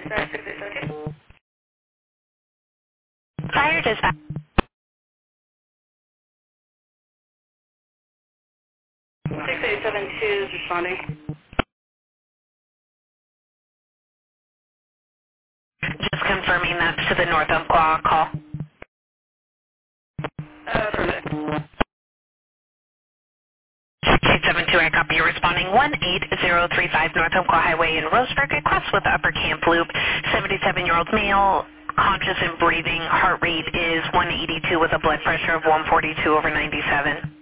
6872. Fire dispatch. 6872 is responding. Just confirming that's to the North Umpqua call. Affirmative. 6872, I copy you responding 18035 North Umpqua Highway in Roseburg. Across with the upper camp loop. 77-year-old male, conscious and breathing. Heart rate is 182 with a blood pressure of 142/97.